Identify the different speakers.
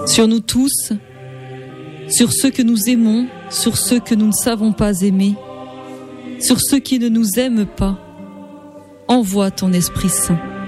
Speaker 1: sur nous tous, sur ceux que nous aimons, sur ceux que nous ne savons pas aimer, sur ceux qui ne nous aiment pas. Envoie ton Esprit Saint.